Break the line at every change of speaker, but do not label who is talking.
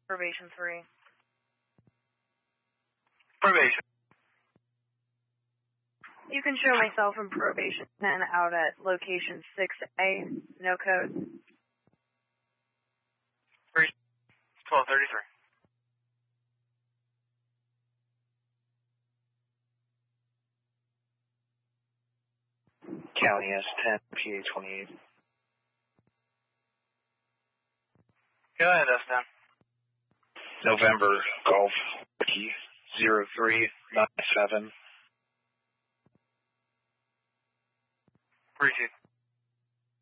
Probation 3.
Probation.
You can show myself in probation 10 out at location 6A, no code.
1233.
County S10, PA 28.
Go ahead, S10.
November Golf 0397.
Appreciate it.